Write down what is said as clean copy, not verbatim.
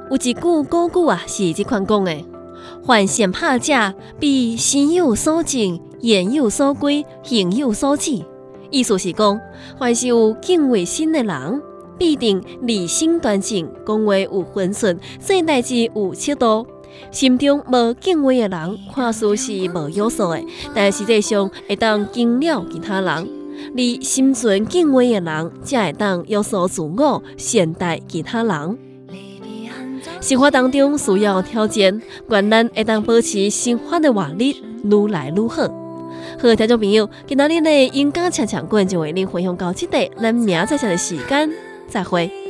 有一句古句啊，是这款讲的：凡善拍者，必心有所敬，言有所归，行有所止。意思是讲，凡是有敬畏心的人，必定立心端正，讲话有分寸，做代志有尺度。心中无敬畏的人，看似是无约束的，但实际上会当惊了其他人。而心存敬畏的人，才会当约束自我，善待其他人。生活当中需要挑战，愿咱会当保持生活的活力愈来愈好。好，听众朋友，今仔日的勇敢抢抢棍就为您分享到这里，咱明仔载的时间再会。